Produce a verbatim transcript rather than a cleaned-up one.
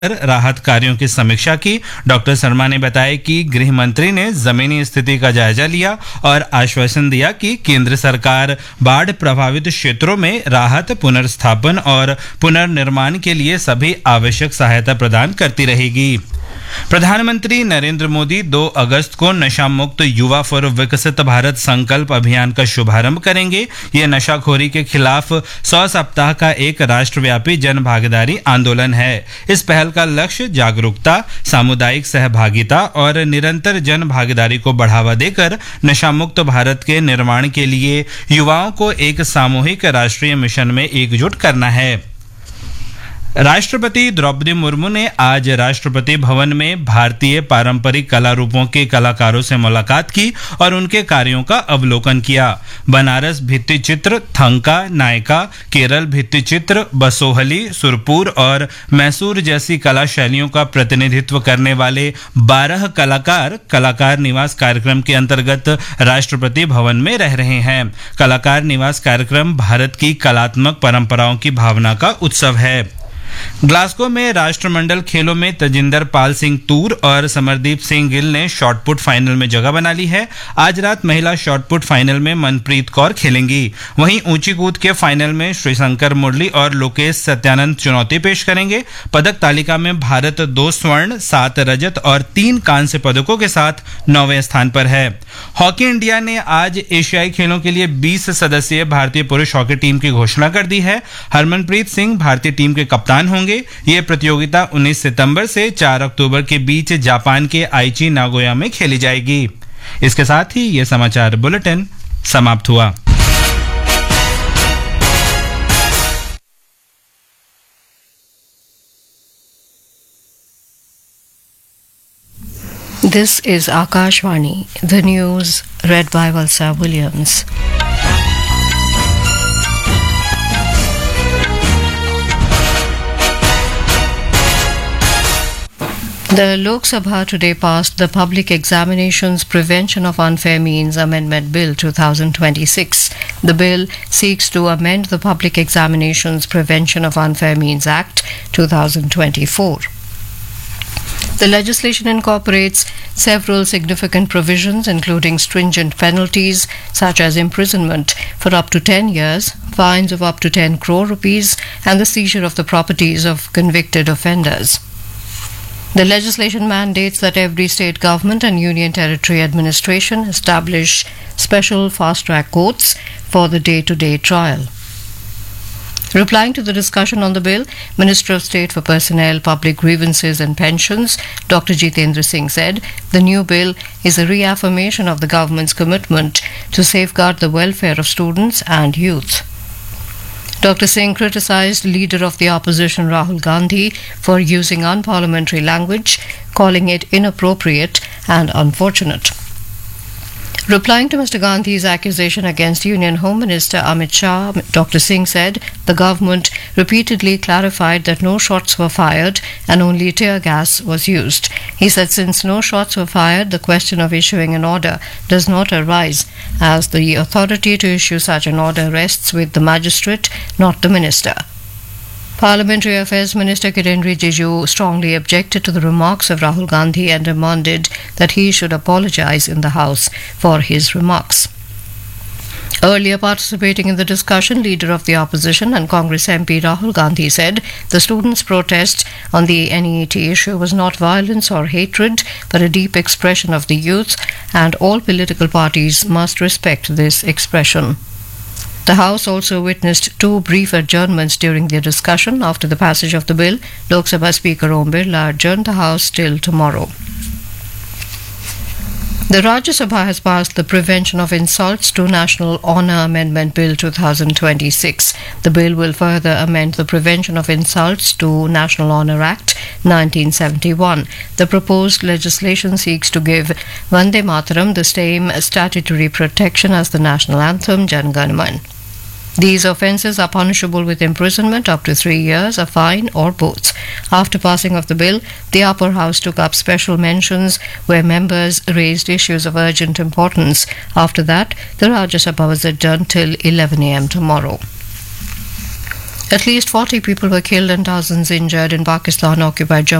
राहत कार्यों की समीक्षा की। डॉक्टर शर्मा ने बताया कि गृह मंत्री ने जमीनी स्थिति का जायजा लिया और आश्वासन दिया कि केंद्र सरकार बाढ़ प्रभावित क्षेत्रों में राहत, पुनर्स्थापन और पुनर्निर्माण के लिए सभी आवश्यक सहायता प्रदान करती रहेगी। प्रधानमंत्री नरेंद्र मोदी दो अगस्त को नशा मुक्त युवा फॉर विकसित भारत संकल्प अभियान का शुभारंभ करेंगे। ये नशाखोरी के खिलाफ सौ सप्ताह का एक राष्ट्रव्यापी जन भागीदारी आंदोलन है। इस पहल का लक्ष्य जागरूकता, सामुदायिक सहभागिता और निरंतर जन भागीदारी को बढ़ावा देकर नशा मुक्त भारत के निर्माण के लिए युवाओं को एक सामूहिक राष्ट्रीय मिशन में एकजुट करना है। राष्ट्रपति द्रौपदी मुर्मू ने आज राष्ट्रपति भवन में भारतीय पारंपरिक कला रूपों के कलाकारों से मुलाकात की और उनके कार्यों का अवलोकन किया। बनारस भित्ति चित्र, थंका, नायका, केरल भित्ति चित्र, बसोहली, सुरपुर और मैसूर जैसी कला शैलियों का प्रतिनिधित्व करने वाले बारह कलाकार कलाकार निवास कार्यक्रम के अंतर्गत राष्ट्रपति भवन में रह रहे हैं। कलाकार निवास कार्यक्रम भारत की कलात्मक परंपराओं की भावना का उत्सव है। ग्लासगो में राष्ट्रमंडल खेलों में तजिंदर पाल सिंह तूर और समरदीप सिंह गिल ने शॉटपुट फाइनल में जगह बना ली है। आज रात महिला शॉटपुट फाइनल में मनप्रीत कौर खेलेंगी। वहीं ऊंची कूद के फाइनल में श्रीशंकर मुरली और लोकेश सत्यानंद चुनौती पेश करेंगे। पदक तालिका में भारत दो स्वर्ण, सात रजत और तीन कांस्य पदकों के साथ नौवें स्थान पर है। हॉकी इंडिया ने आज एशियाई खेलों के लिए बीस सदस्यीय भारतीय पुरुष हॉकी टीम की घोषणा कर दी है। हरमनप्रीत सिंह भारतीय टीम के कप्तान होंगे। ये प्रतियोगिता उन्नीस सितंबर से चार अक्टूबर के बीच जापान के आइची नागोया में खेली जाएगी। इसके साथ ही ये समाचार बुलेटिन समाप्त हुआ। This is Akashvani, the news read by Valsa Williams. The Lok Sabha today passed the Public Examinations Prevention of Unfair Means Amendment Bill twenty twenty-six. The bill seeks to amend the Public Examinations Prevention of Unfair Means Act twenty twenty-four. The legislation incorporates several significant provisions, including stringent penalties such as imprisonment for up to ten years, fines of up to ten crore rupees, and the seizure of the properties of convicted offenders. The legislation mandates that every state government and union territory administration establish special fast-track courts for the day-to-day trial. Replying to the discussion on the bill, Minister of State for Personnel, Public Grievances and Pensions, Doctor Jitendra Singh said the new bill is a reaffirmation of the government's commitment to safeguard the welfare of students and youth. Doctor Singh criticized leader of the opposition Rahul Gandhi for using unparliamentary language, calling it inappropriate and unfortunate. Replying to Mister Gandhi's accusation against Union Home Minister Amit Shah, Doctor Singh said the government repeatedly clarified that no shots were fired and only tear gas was used. He said since no shots were fired, the question of issuing an order does not arise, as the authority to issue such an order rests with the magistrate, not the minister. Parliamentary Affairs Minister Kiren Rijiju strongly objected to the remarks of Rahul Gandhi and demanded that he should apologize in the House for his remarks. Earlier participating in the discussion, leader of the opposition and Congress M P Rahul Gandhi said the students' protest on the N E E T issue was not violence or hatred, but a deep expression of the youth, and all political parties must respect this expression. The House also witnessed two brief adjournments during the discussion. After the passage of the bill, Lok Sabha Speaker Om Birla adjourned the House till tomorrow. The Rajya Sabha has passed the Prevention of Insults to National Honour Amendment Bill twenty twenty-six. The bill will further amend the Prevention of Insults to National Honour Act nineteen seventy-one. The proposed legislation seeks to give Vande Mataram the same statutory protection as the national anthem Jan Gan Man. These offences are punishable with imprisonment up to three years, a fine, or both. After passing of the bill, the upper house took up special mentions where members raised issues of urgent importance. After that, the Rajya Sabha was adjourned till eleven a m tomorrow. At least forty people were killed and thousands injured in Pakistan occupied Jammu